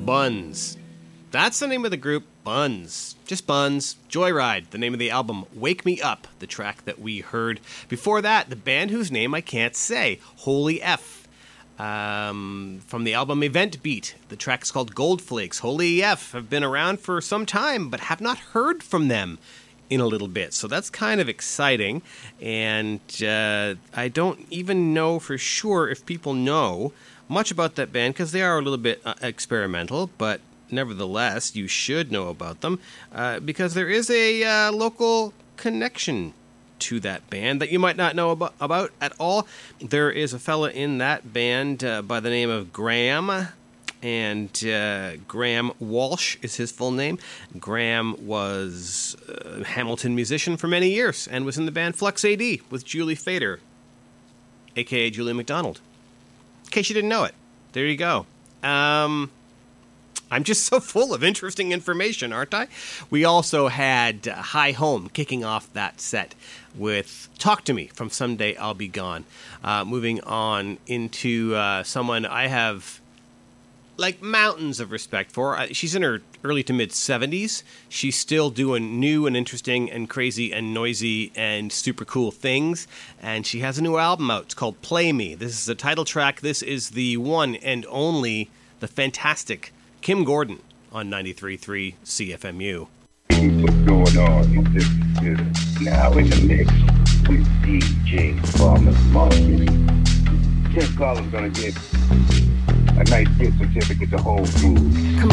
Buns. That's the name of the group, Buns. Just Buns. Joyride, the name of the album. Wake Me Up, the track that we heard. Before that, the band whose name I can't say, Holy F. From the album Event Beat, the track is called Gold Flakes. Holy F have been around for some time, but have not heard from them in a little bit. So that's kind of exciting. And I don't even know for sure if people know much about that band, because they are a little bit experimental, but nevertheless, you should know about them because there is a local connection to that band that you might not know about at all. There is a fella in that band by the name of Graham, and Graham Walsh is his full name. Graham was a Hamilton musician for many years and was in the band Flux AD with Julie Fader, a.k.a. Julie McDonald. In case you didn't know it, there you go. I'm just so full of interesting information, aren't I? We also had High Home kicking off that set with Talk to Me from Someday I'll Be Gone. Moving on into someone I have like mountains of respect for. She's in her early to mid 70s. She's still doing new and interesting and crazy and noisy and super cool things. And she has a new album out. It's called Play Me. This is the title track. This is the one and only, the fantastic Kim Gordon on 93.3 CFMU. What's going on? This is now in the mix with DJ Farmer's Market. Ken Collins gonna get a nice gift certificate to hold through. Come